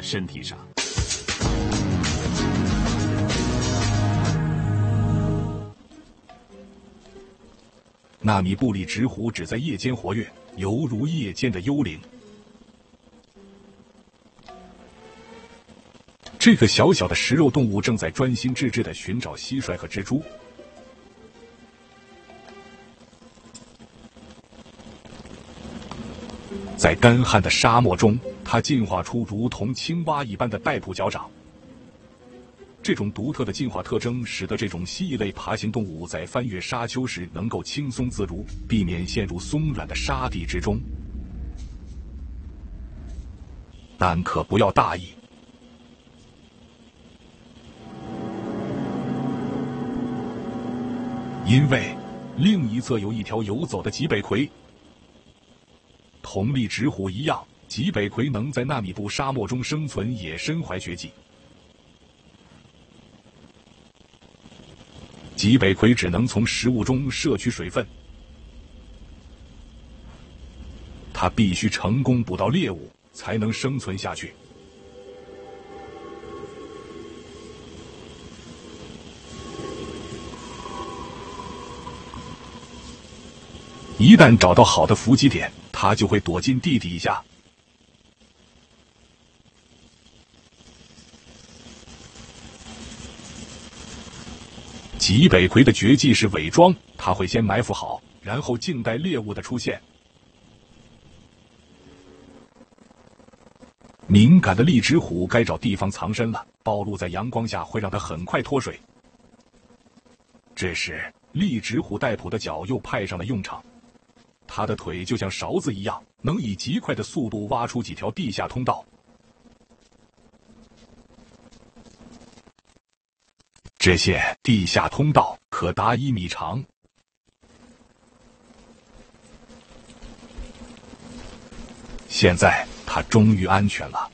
的身体上。 纳米布里直虎只在夜间活跃，犹如夜间的幽灵。这个小小的食肉动物正在专心致志地寻找蟋蟀和蜘蛛。在干旱的沙漠中，它进化出如同青蛙一般的带蹼脚掌。这种独特的进化特征使得这种蜥蜴类爬行动物在翻越沙丘时能够轻松自如，避免陷入松软的沙地之中。但可不要大意，因为另一侧有一条游走的棘北葵。同丽直虎一样，棘北葵能在纳米布沙漠中生存，也身怀绝技。棘北葵只能从食物中摄取水分，它必须成功捕到猎物，才能生存下去。一旦找到好的伏击点，它就会躲进地底下。棘北葵的绝技是伪装，它会先埋伏好，然后静待猎物的出现。敏感的荔枝虎该找地方藏身了，暴露在阳光下会让它很快脱水。这时，荔枝虎带蹼的脚又派上了用场，它的腿就像勺子一样，能以极快的速度挖出几条地下通道。这些地下通道可达1米长。现在它终于安全了。